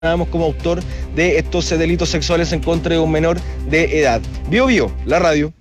como autor de estos delitos sexuales en contra de un menor de edad. Bio Bio, la radio.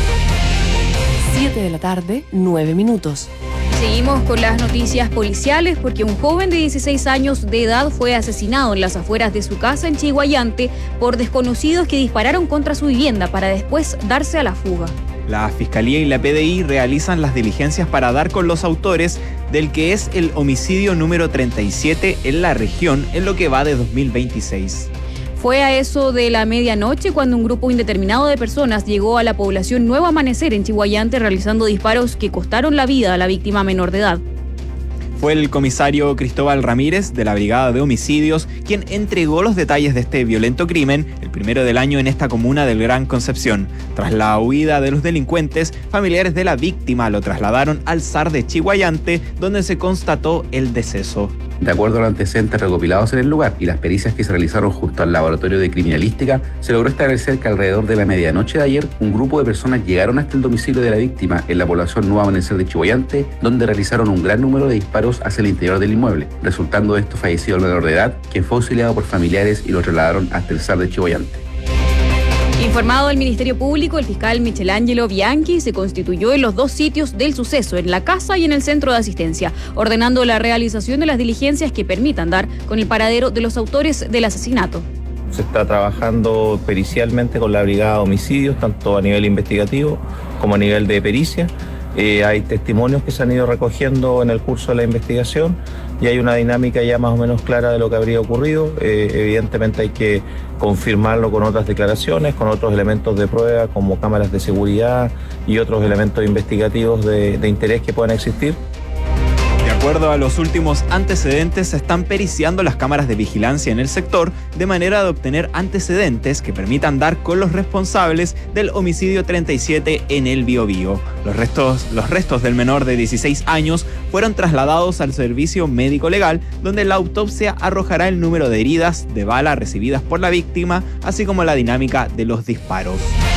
7 de la tarde, 9 minutos. Seguimos con las noticias policiales porque un joven de 16 años de edad fue asesinado en las afueras de su casa en Chiguayante por desconocidos que dispararon contra su vivienda para después darse a la fuga. La Fiscalía y la PDI realizan las diligencias para dar con los autores del que es el homicidio número 37 en la región en lo que va de 2026. Fue a eso de la medianoche cuando un grupo indeterminado de personas llegó a la población Nuevo Amanecer en Chiguayante realizando disparos que costaron la vida a la víctima menor de edad. Fue el comisario Cristóbal Ramírez, de la Brigada de Homicidios, quien entregó los detalles de este violento crimen, el primero del año en esta comuna del Gran Concepción. Tras la huida de los delincuentes, familiares de la víctima lo trasladaron al SAR de Chiguayante, donde se constató el deceso. De acuerdo a los antecedentes recopilados en el lugar y las pericias que se realizaron junto al Laboratorio de Criminalística, se logró establecer que alrededor de la medianoche de ayer, un grupo de personas llegaron hasta el domicilio de la víctima en la población Nuevo Amanecer de Chiguayante, donde realizaron un gran número de disparos hacia el interior del inmueble, resultando de esto fallecido el menor de edad, quien fue auxiliado por familiares y lo trasladaron hasta el SAR de Chiguayante. Informado el Ministerio Público, el fiscal Michelangelo Bianchi se constituyó en los dos sitios del suceso, en la casa y en el centro de asistencia, ordenando la realización de las diligencias que permitan dar con el paradero de los autores del asesinato. Se está trabajando pericialmente con la Brigada de Homicidios, tanto a nivel investigativo como a nivel de pericia. Hay testimonios que se han ido recogiendo en el curso de la investigación y hay una dinámica ya más o menos clara de lo que habría ocurrido. Evidentemente hay que confirmarlo con otras declaraciones, con otros elementos de prueba como cámaras de seguridad y otros elementos investigativos de interés que puedan existir. De acuerdo a los últimos antecedentes, se están periciando las cámaras de vigilancia en el sector de manera de obtener antecedentes que permitan dar con los responsables del homicidio 37 en el Biobío. Los restos del menor de 16 años fueron trasladados al servicio médico legal, donde la autopsia arrojará el número de heridas de bala recibidas por la víctima, así como la dinámica de los disparos.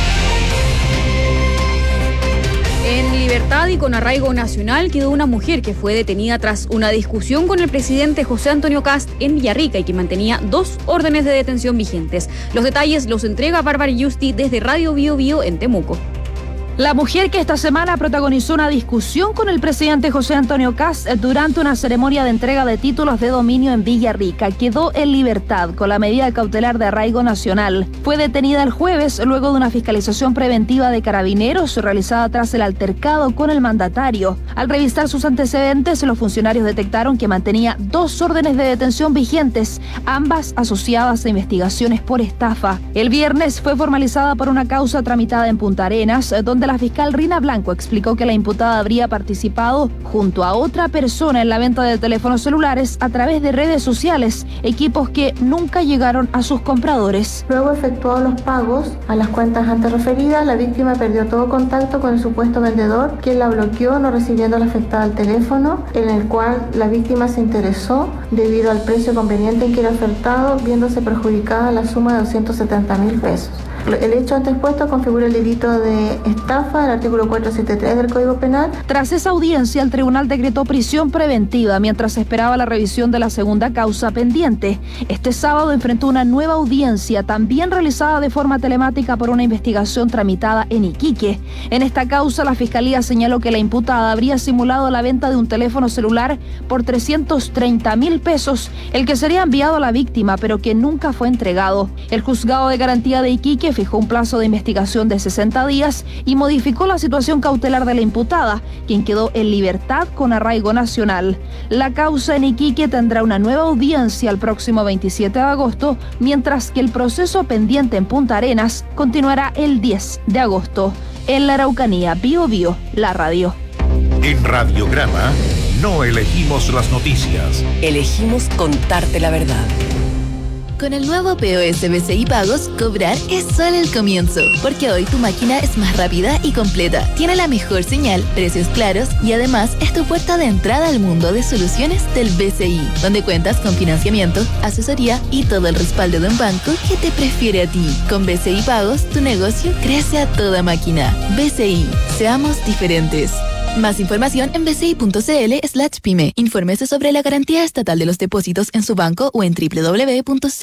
En libertad y con arraigo nacional quedó una mujer que fue detenida tras una discusión con el presidente José Antonio Kast en Villarrica y que mantenía 2 órdenes de detención vigentes. Los detalles los entrega Bárbara Yusti desde Radio Bio Bio en Temuco. La mujer que esta semana protagonizó una discusión con el presidente José Antonio Kast durante una ceremonia de entrega de títulos de dominio en Villarrica quedó en libertad con la medida cautelar de arraigo nacional. Fue detenida el jueves luego de una fiscalización preventiva de carabineros realizada tras el altercado con el mandatario. Al revisar sus antecedentes, los funcionarios detectaron que mantenía 2 órdenes de detención vigentes, ambas asociadas a investigaciones por estafa. El viernes fue formalizada por una causa tramitada en Punta Arenas, donde la fiscal Rina Blanco explicó que la imputada habría participado junto a otra persona en la venta de teléfonos celulares a través de redes sociales, equipos que nunca llegaron a sus compradores. Luego efectuó los pagos a las cuentas antes referidas, la víctima perdió todo contacto con el supuesto vendedor, quien la bloqueó no recibiendo la afectada al teléfono, en el cual la víctima se interesó debido al precio conveniente en que era ofertado, viéndose perjudicada la suma de 270.000 pesos. El hecho antes expuesto configura el delito de estafa del artículo 473 del Código Penal. Tras esa audiencia, el tribunal decretó prisión preventiva mientras esperaba la revisión de la segunda causa pendiente. Este sábado enfrentó una nueva audiencia, también realizada de forma telemática por una investigación tramitada en Iquique. En esta causa, la Fiscalía señaló que la imputada habría simulado la venta de un teléfono celular por 330.000 pesos, el que sería enviado a la víctima, pero que nunca fue entregado. El juzgado de garantía de Iquique fijó un plazo de investigación de 60 días y modificó la situación cautelar de la imputada, quien quedó en libertad con arraigo nacional. La causa en Iquique tendrá una nueva audiencia el próximo 27 de agosto, mientras que el proceso pendiente en Punta Arenas continuará el 10 de agosto. En la Araucanía, Bio Bio, la radio. En Radiograma no elegimos las noticias. Elegimos contarte la verdad. Con el nuevo POS BCI Pagos, cobrar es solo el comienzo, porque hoy tu máquina es más rápida y completa, tiene la mejor señal, precios claros y además es tu puerta de entrada al mundo de soluciones del BCI, donde cuentas con financiamiento, asesoría y todo el respaldo de un banco que te prefiere a ti. Con BCI Pagos, tu negocio crece a toda máquina. BCI, seamos diferentes. Más información en bci.cl/pyme. Infórmese sobre la garantía estatal de los depósitos en su banco o en www.cci.cl.